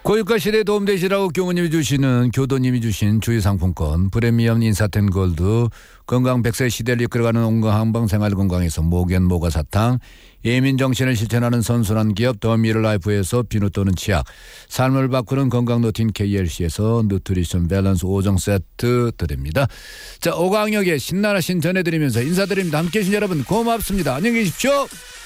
고유가 시대에 도움되시라고 교무님이 주시는 교도님이 주신 주유상품권 프리미엄 인사텐 골드 건강 100세 시대를 이끌어가는 온건 한방생활건강에서 목연 모가사탕 예민정신을 실천하는 선순환 기업 더미르라이프에서 비누 또는 치약 삶을 바꾸는 건강노틴 KLC에서 누트리션 밸런스 5종 세트 드립니다. 자, 오광역의 신나라신 전해드리면서 인사드립니다. 함께해 주신 여러분 고맙습니다. 안녕히 계십시오.